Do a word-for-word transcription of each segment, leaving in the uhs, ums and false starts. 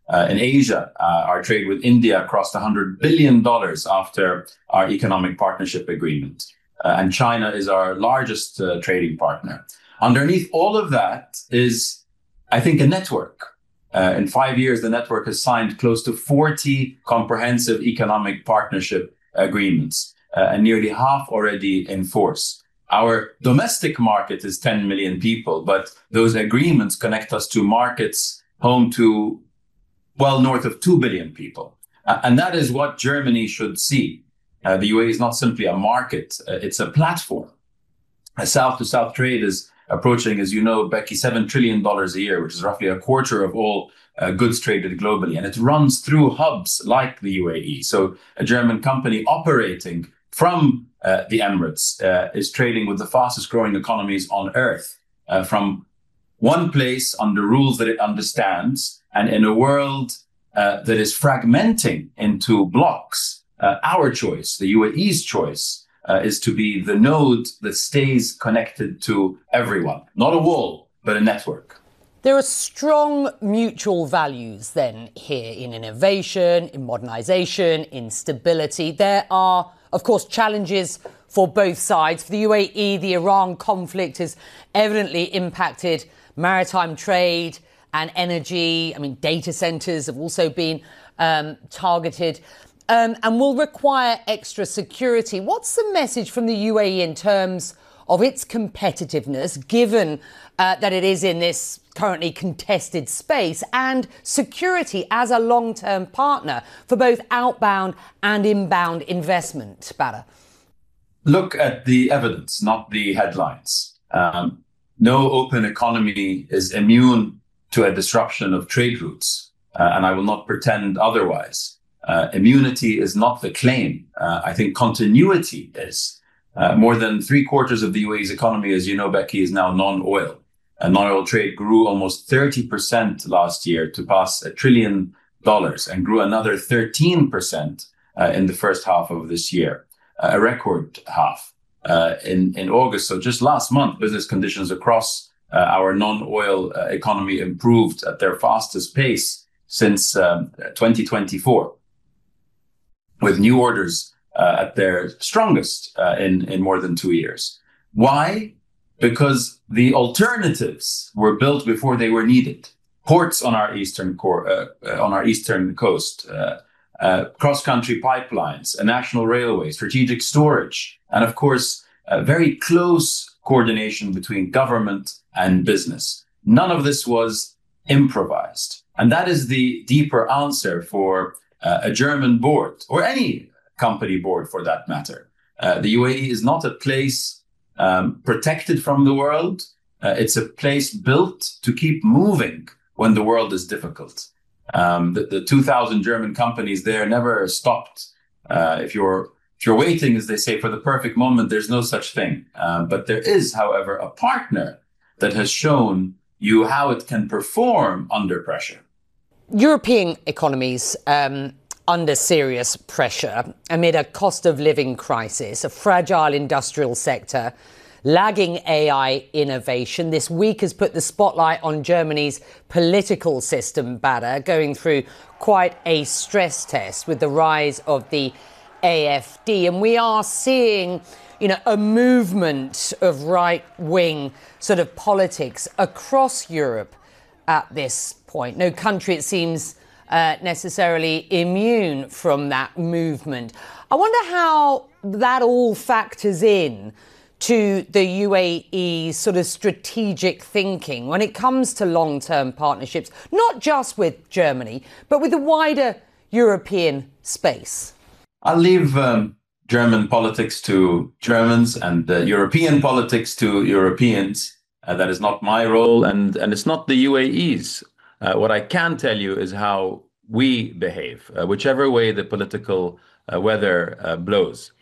Uh, in Asia, uh, our trade with India crossed one hundred billion dollars after our economic partnership agreement. Uh, and China is our largest uh, trading partner. Underneath all of that is, I think, a network. Uh, in five years, the network has signed close to forty comprehensive economic partnership agreements, uh, and nearly half already in force. Our domestic market is ten million people, but those agreements connect us to markets home to well north of two billion people. Uh, and that is what Germany should see. Uh, the U A E is not simply a market, uh, it's a platform. A South-to-South trade is approaching, as you know, Becky, seven trillion dollars a year, which is roughly a quarter of all uh, goods traded globally. And it runs through hubs like the U A E. So a German company operating from uh, the Emirates uh, is trading with the fastest growing economies on earth, uh, from one place under rules that it understands, and in a world uh, that is fragmenting into blocks. Uh, our choice, the U A E's choice, uh, is to be the node that stays connected to everyone. Not a wall, but a network. There are strong mutual values then here in innovation, in modernisation, in stability. There are, of course, challenges for both sides. For the U A E, the Iran conflict has evidently impacted maritime trade and energy. I mean, data centres have also been um, targeted. Um, and will require extra security. What's the message from the U A E in terms of its competitiveness, given uh, that it is in this currently contested space, and security as a long-term partner for both outbound and inbound investment, Badr? Look at the evidence, not the headlines. Um, no open economy is immune to a disruption of trade routes, uh, and I will not pretend otherwise. Uh, immunity is not the claim. Uh, I think continuity is. Uh, more than three quarters of the U A E's economy, as you know, Becky, is now non-oil. Uh, non-oil trade grew almost thirty percent last year to pass a trillion dollars and grew another thirteen percent uh, in the first half of this year, uh, a record half uh, in, in August. So just last month, business conditions across uh, our non-oil uh, economy improved at their fastest pace since um, twenty twenty-four. With new orders uh, at their strongest uh, in, in more than two years. Why? Because the alternatives were built before they were needed. Ports on our eastern core, uh, uh, on our eastern coast, uh, uh, cross-country pipelines, a national railway, strategic storage, and of course, a very close coordination between government and business. None of this was improvised. And that is the deeper answer for Uh, a German board, or any company board for that matter. Uh, the U A E is not a place um, protected from the world. Uh, it's a place built to keep moving when the world is difficult. Um, the, the two thousand German companies there never stopped. Uh, if you're if you're waiting, as they say, for the perfect moment, there's no such thing. Uh, but there is, however, a partner that has shown you how it can perform under pressure. European economies um, under serious pressure amid a cost of living crisis, a fragile industrial sector, lagging A I innovation. This week has put the spotlight on Germany's political system, Badr, going through quite a stress test with the rise of the A F D. And we are seeing, you know, a movement of right-wing sort of politics across Europe at this point. No country, it seems, uh, necessarily immune from that movement. I wonder how that all factors in to the U A E's sort of strategic thinking when it comes to long-term partnerships, not just with Germany, but with the wider European space. I'll leave um, German politics to Germans and uh, European politics to Europeans. Uh, that is not my role, and, and it's not the U A E's. Uh, what I can tell you is how we behave, uh, whichever way the political uh, weather uh, blows.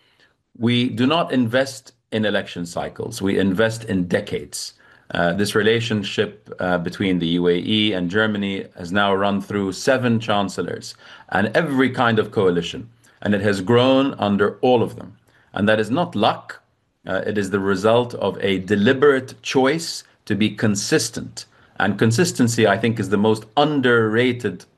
We do not invest in election cycles. We invest in decades. Uh, this relationship uh, between the U A E and Germany has now run through seven chancellors and every kind of coalition, and it has grown under all of them. And that is not luck. Uh, it is the result of a deliberate choice to be consistent. And consistency, I think, is the most underrated